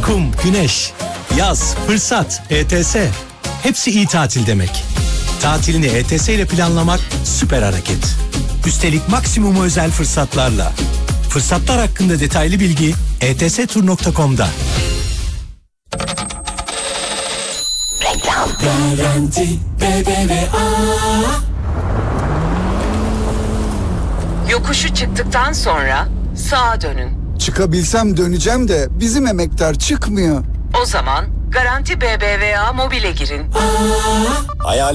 kum, güneş, yaz, fırsat, ETS. Hepsi iyi tatil demek. Tatilini ETS ile planlamak süper hareket. Üstelik maksimum özel fırsatlarla. Fırsatlar hakkında detaylı bilgi etstur.com'da. Garanti BBVA. Yokuşu çıktıktan sonra sağa dönün. Çıkabilsem döneceğim de bizim emektar çıkmıyor. O zaman Garanti BBVA Mobil'e girin. Hayal